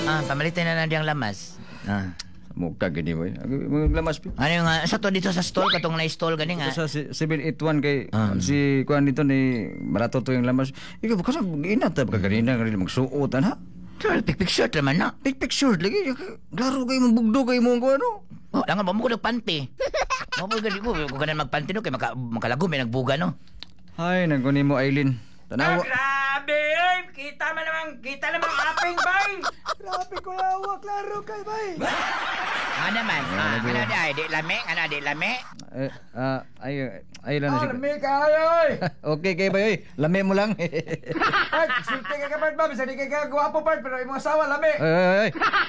Pamalitin na diyang lamas. Mukha gini mo. Maglamas pi. Ano yung sa to dito sa stall katong na-stall gani nga. Ito sa 781 kay si kuan dito ni barato to yung lamas. Ikaw kasi inat ba ganina kanila magsuot ha? Picture naman na. Picture lagi. Klaro kay mong bugdo kay mong kuano. Langan ba mo ko nagpanty? Mo mo gani mo kung kanan magpanty no kay makalagom may nagbuga no. Ay, naguni mo Aileen. Tanawa. Grabe, oy! Kita naman aping bay! Grabe ko yawa, klaro kay bay. Ano naman? Ano di lami? Ano di lami? Ay lang na siya. Lami ka, ay! Okay kay bay, oy. Lami mo lang. Ay, sulti ka kapag ba? Bisa di ka gwapo pa, pero imong asawa, lami! Ay.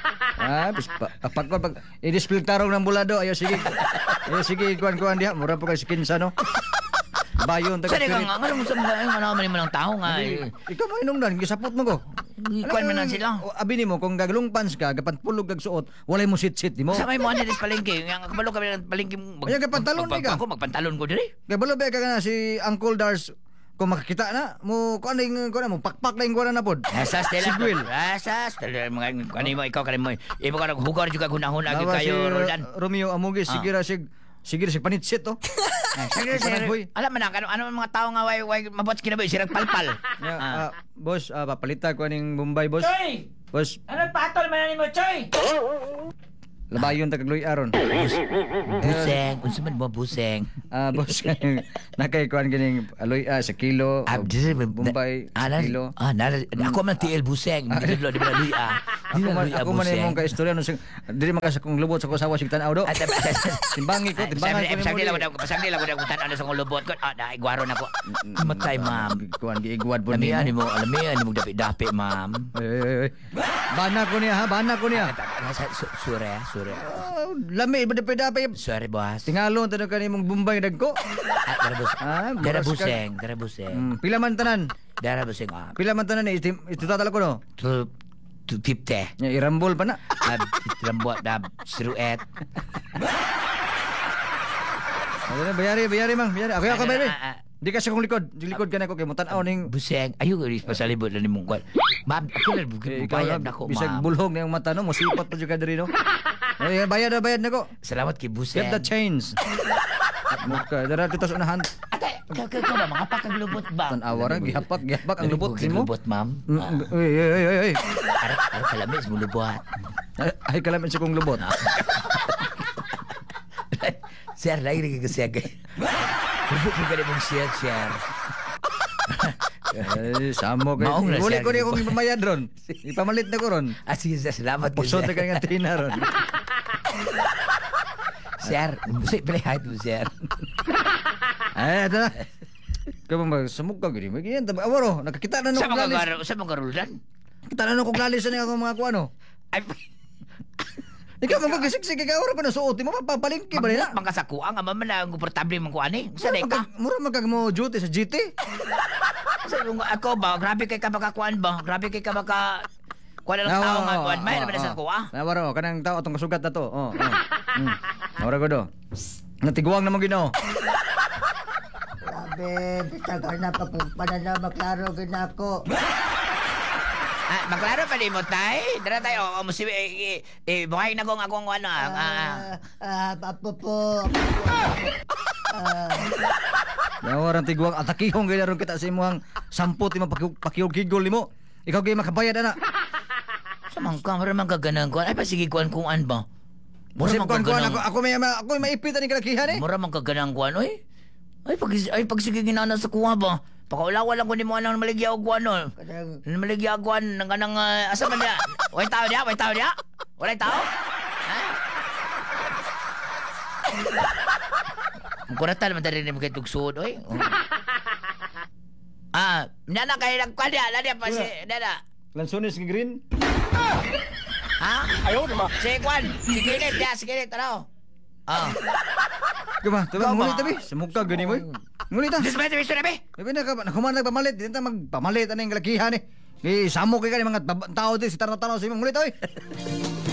Pag i-display tarong ng bulado, ayo sige. Ayo sige, kuan diha, mura po kay skinsa no. Bayon taga. Sari ka nga, ano mo sa mga ano man ng tao nga. Ikaw mo inungdan, gisapot mo ko. Ikuan man sila. Abi nimo kung gaglong pants ka, gapan pulog kag suot, walay mo sit di mo. Sa may mo ano dis palengke, yang kabalo kami ng palengke. Ay, pantalon ni ka. Ako magpantalon ko diri. Kay balo ba ka na si Uncle Dars kung makakita na mo kuaning mo pakpak na yung kuana na pod. Asas tela. Sigwil. Asas tela mga kanimo mo ikaw kanimo. Imo ka naghugar juga gunahon agi Dawa kayo Roldan. Romeo Amugis sige sig panitsit to. Sige, alam mo na ano mga tao nga way mabots kinaboy sirag palpal. Boss, papalita ko ning Bombay boss. Choy! Boss, Ano patol man nimo Choy? labayon tagagloy aron. Buseng, unsa man mo buseng? Boss, nakay kuan gining aloy sa kilo. Bombay sa kilo. Ako man TL buseng, di ba luy Ako man imong ka istorya no dili man ka sa kong lubot sa ko sawa sig tan-aw do. Timbangi ko, timbangan ko. Pasagdi lang ko tan ano sa kong lubot ko. Igwaro na ko. Matay ma'am. Kuan giigwad po ni. Alamian mo dapi ma'am. Bana ko niya. Sure. Lami ba dapat. Sorry boss. Tingalon tanong kanimong Bombay dagko. Dara buseng. Pila man tanan? Dara buseng. Pila man tanan itutatala ko no. 250. Ya irambol pa na. Rambot na siruet. Ano bayari mang. Ako bayari. Di ka sa kong likod. Di likod ka na ko kay mo tan-aw ning buseng. Ayo ko pasalibot na nimong kwan. Ma'am, ako na bayad na ko, ma'am. Bisag bulhog na yung mata no, mosipat pa jud ka diri no. Bayad na ko. Salamat kay buseng. Get the change. Mukha, dara dito sa unahan. Ate, ikaw ba mga pakag lubot ba? Tan-awa ra gihapak ang lubot mo. Lubot, ma'am. Ay. Arap kalamis mo lubot. Ay kalamin sa kong lubot. Sir, lagi rin kasi agay. Lubot mo ka mong share. Samo kay. Muli ko niya kung ipamayad ron. Ipamalit na ko ron. Sige, sir. Salamat kayo, Pusot ka nga tina ron. Sir, pilih height mo, sir. Ay, ito na. Kaya ba, samog ka gini. Magiging, awaro, nakakita na nung koglalis. Sa mga karulan? Kita na nung koglalis na ako mga kuano. Ay, ikaw magkasiksik, ikaw awaro ko na suot. Mo papalingki ba nila? Magkasakuan, ang mama na komportable mong kuani. Sanay ka? Mura magkag mo duty sa GT. Ako ba, grabe kay ka makakuan ba? Grabe kay ka maka... Kuha na ng tao nga kuan. May naman na sa kuha. Nawaro, kanang tao itong kasugat na to. Nawaro ko do. Natiguang naman gino. Grabe, bitagal na panala maklaro ginako. Maklaro pa di mo, tay? Dara tayo, buhay na kong akong ano. Papo. Nawarang tiguang atakihong gaya ron kita sa imuhang samput ima pakiyog-higol nimo. Ikaw gaya makabayad ana. Samang kamera man kaganang kuan. Ay pa sige kuan kung an ba. Mura man kaganang. Ako may maipit ani kalakihan eh. Mura man kaganang kuan oy. Ay pag sige ginana sa kuha ba. Pakaulawa lang ko ni mo anang maligya og kuan no. Maligya og kuan nang kanang asa man dia. Way tao dia. Walay tao? Ha? Kuratan man tadi ni mo kay tugsod oy. Nana kay nagkuan dia, pa si dada. Lansones ng green. Ha? Ayaw naman. Si Kwan. Si Kinit. Tanaw. Kama, ngulit tabi. Samugka gani mo. Ngulit ta. Just better na be. Sabi na ka, nakuman nagpamalit. Dito magpamalit. Ano yung kalakihan eh. Samo kay ka mga tao din. Si tanaw-tanaw sa imong ngulit oy.